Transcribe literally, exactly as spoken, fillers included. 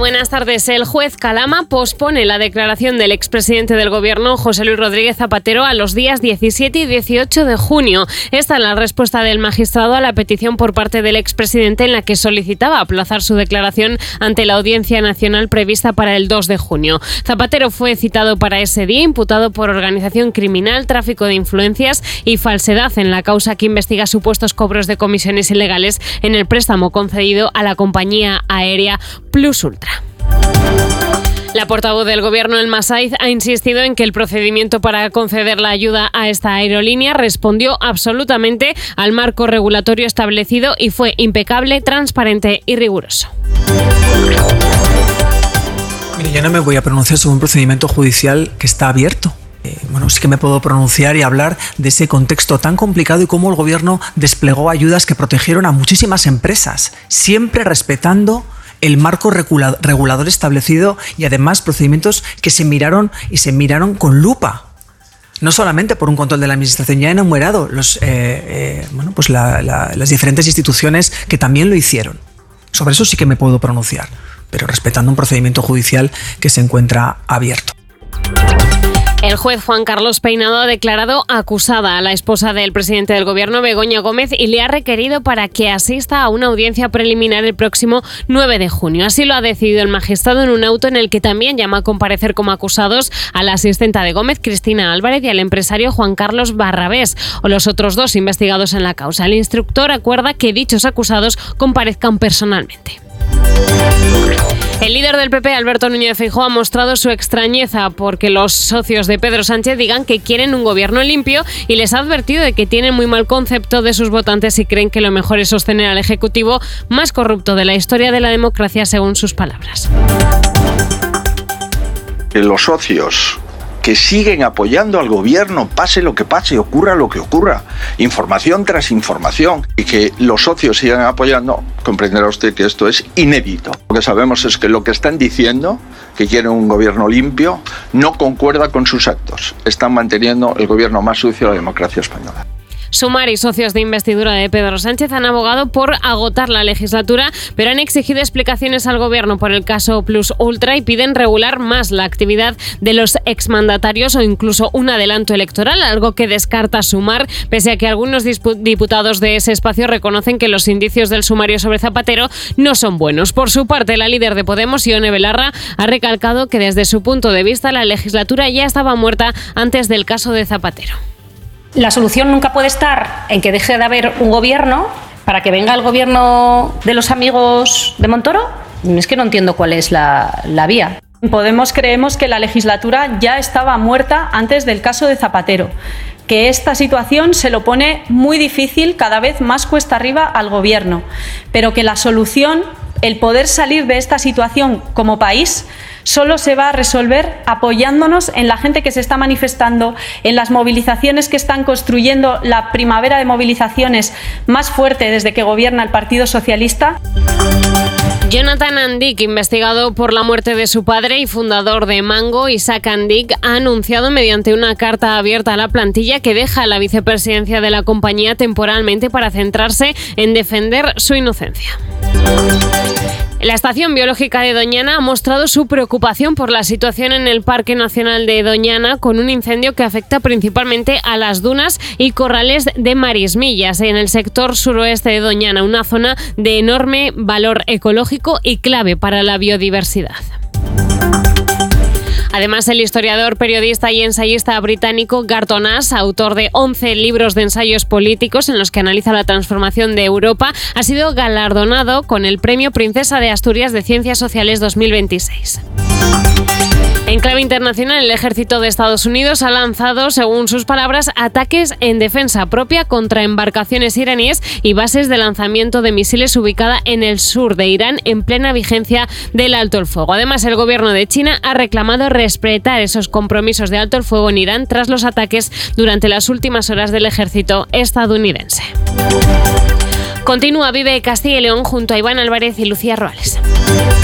buenas tardes. El juez Calama pospone la declaración del expresidente del Gobierno, José Luis Rodríguez Zapatero, a los días diecisiete y dieciocho de junio. Esta es la respuesta del magistrado a la petición por parte del expresidente en la que solicitaba aplazar su declaración ante la Audiencia Nacional prevista para el dos de junio. Zapatero fue citado para ese día, imputado por organización criminal, tráfico de influencias y falsedad en la causa que investiga supuestos cobros de comisiones ilegales en el préstamo concedido a la compañía aérea Plus Ultra. La portavoz del Gobierno, Elma Saiz, ha insistido en que el procedimiento para conceder la ayuda a esta aerolínea respondió absolutamente al marco regulatorio establecido y fue impecable, transparente y riguroso. Mire, yo no me voy a pronunciar sobre un procedimiento judicial que está abierto. Eh, bueno, sí que me puedo pronunciar y hablar de ese contexto tan complicado y cómo el Gobierno desplegó ayudas que protegieron a muchísimas empresas, siempre respetando el marco regula- regulador establecido y además procedimientos que se miraron y se miraron con lupa. No solamente por un control de la Administración, ya han enumerado los, eh, eh, bueno, pues la, la, las diferentes instituciones que también lo hicieron. Sobre eso sí que me puedo pronunciar, pero respetando un procedimiento judicial que se encuentra abierto. El juez Juan Carlos Peinado ha declarado acusada a la esposa del presidente del Gobierno, Begoña Gómez, y le ha requerido para que asista a una audiencia preliminar el próximo nueve de junio. Así lo ha decidido el magistrado en un auto en el que también llama a comparecer como acusados a la asistenta de Gómez, Cristina Álvarez, y al empresario Juan Carlos Barrabés, o los otros dos investigados en la causa. El instructor acuerda que dichos acusados comparezcan personalmente. El líder del P P, Alberto Núñez Feijóo, ha mostrado su extrañeza porque los socios de Pedro Sánchez digan que quieren un gobierno limpio y les ha advertido de que tienen muy mal concepto de sus votantes y creen que lo mejor es sostener al Ejecutivo más corrupto de la historia de la democracia, según sus palabras. Los socios que siguen apoyando al gobierno, pase lo que pase, ocurra lo que ocurra, información tras información, y que los socios sigan apoyando, comprenderá usted que esto es inédito. Lo que sabemos es que lo que están diciendo, que quieren un gobierno limpio, no concuerda con sus actos. Están manteniendo el gobierno más sucio de la democracia española. Sumar y socios de investidura de Pedro Sánchez han abogado por agotar la legislatura, pero han exigido explicaciones al Gobierno por el caso Plus Ultra y piden regular más la actividad de los exmandatarios o incluso un adelanto electoral, algo que descarta Sumar, pese a que algunos diputados de ese espacio reconocen que los indicios del sumario sobre Zapatero no son buenos. Por su parte, la líder de Podemos, Ione Belarra, ha recalcado que desde su punto de vista la legislatura ya estaba muerta antes del caso de Zapatero. La solución nunca puede estar en que deje de haber un gobierno para que venga el gobierno de los amigos de Montoro. Es que no entiendo cuál es la, la vía. En Podemos creemos que la legislatura ya estaba muerta antes del caso de Zapatero, que esta situación se lo pone muy difícil, cada vez más cuesta arriba al gobierno, pero que la solución, el poder salir de esta situación como país, solo se va a resolver apoyándonos en la gente que se está manifestando, en las movilizaciones que están construyendo la primavera de movilizaciones más fuerte desde que gobierna el Partido Socialista. Jonathan Andic, investigado por la muerte de su padre y fundador de Mango, Isaac Andic, ha anunciado mediante una carta abierta a la plantilla que deja la vicepresidencia de la compañía temporalmente para centrarse en defender su inocencia. La Estación Biológica de Doñana ha mostrado su preocupación por la situación en el Parque Nacional de Doñana, con un incendio que afecta principalmente a las dunas y corrales de Marismillas, en el sector suroeste de Doñana, una zona de enorme valor ecológico y clave para la biodiversidad. Además, el historiador, periodista y ensayista británico Garton Ash, autor de once libros de ensayos políticos en los que analiza la transformación de Europa, ha sido galardonado con el Premio Princesa de Asturias de Ciencias Sociales dos mil veintiséis. En clave internacional, el ejército de Estados Unidos ha lanzado, según sus palabras, ataques en defensa propia contra embarcaciones iraníes y bases de lanzamiento de misiles ubicada en el sur de Irán en plena vigencia del alto el fuego. Además, el gobierno de China ha reclamado respetar esos compromisos de alto el fuego en Irán tras los ataques durante las últimas horas del ejército estadounidense. Continúa Vive Castilla y León junto a Iván Álvarez y Lucía Roales.